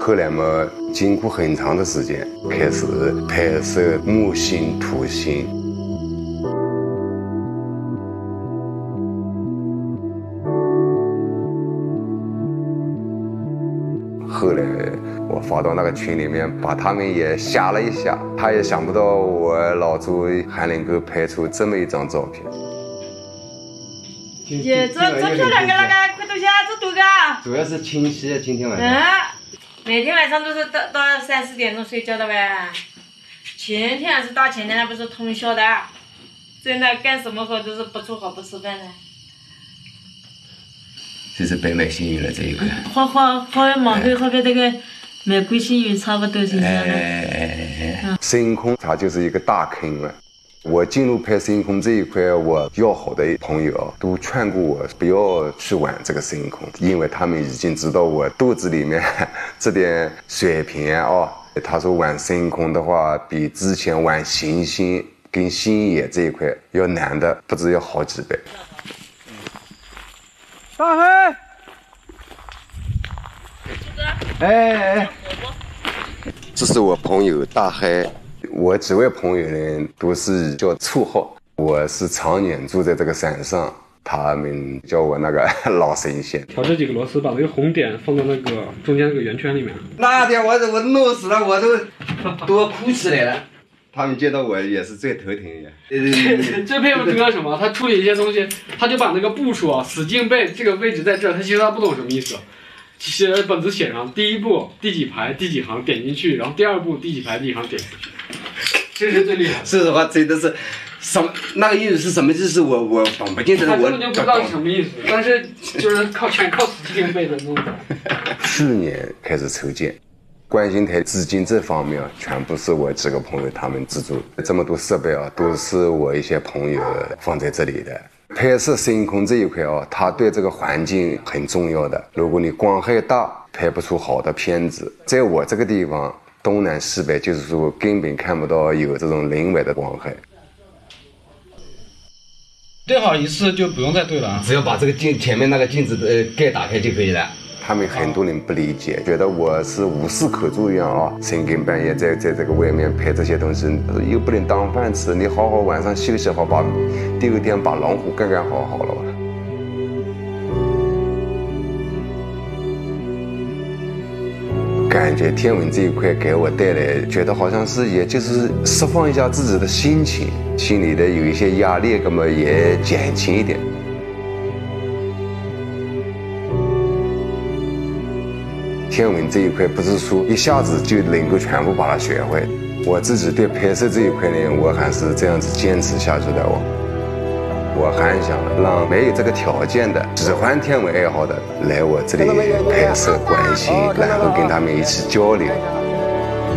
后来嘛，经过很长的时间，开始拍摄木星、土星。后来我发到那个群里面，把他们也吓了一下，他也想不到我老朱还能够拍出这么一张照片。 这漂亮个那个，快多些，这多个。 主要是清晰，今天晚上。 每天晚上都是到3、4点钟睡觉的呗。前天还是大前天，那不是通宵的，真的干什么活都是不做好不吃饭的。 这是北美幸运了这一块。 花往后边这个玫瑰幸运差不多是这样的。 深空它就是一个大坑了。我进入拍深空这一块，我要好的朋友都劝过我不要去玩这个深空，因为他们已经知道我肚子里面这点水平哦。他说玩深空的话，比之前玩行星跟星野这一块要难的不止要好几倍。 大黑，哎， 这是我朋友大黑。我几位朋友呢都是叫绰号，我是常年住在这个山上，他们叫我那个老神仙。 调这几个螺丝，把那个红点放到那个中间那个圆圈里面。 那天我弄死了，我都哭起来了。他们见到我也是最头疼的。 这佩服哥什么？他处理一些东西，他就把那个步数啊使劲背，这个位置在这，他其实他不懂什么意思。其实本子写上第一步第几排第几行点进去，然后第二步第几排第几行点进去，这是最厉害的。 说实话，真的是什么那个意思是什么意思？我懂不进去。 他根本就不知道是什么意思，但是就是全靠使劲背的弄的。 去年开始筹建观星台，资金这方面全部是我几个朋友他们资助，这么多设备啊，都是我一些朋友放在这里的。拍摄深空这一块啊，它对这个环境很重要的。如果你光害大，拍不出好的片子。在我这个地方，东南西北，就是说根本看不到有这种人为的光害。 对好一次就不用再对了， 只要把这个前面那个镜子的盖打开就可以了。他们很多人不理解，觉得我是无事可做一样啊，深更半夜在这个外面拍这些东西，又不能当饭吃，你好好晚上休息好，把第二天把老虎干好了吧。感觉天文这一块给我带来，觉得好像是也就是释放一下自己的心情，心里的有一些压力，那么也减轻一点。天文这一块不是说一下子就能够全部把它学会，我自己对拍摄这一块呢，我还是这样子坚持下去的。我还想让没有这个条件的喜欢天文爱好的来我这里拍摄观星，然后跟他们一起交流。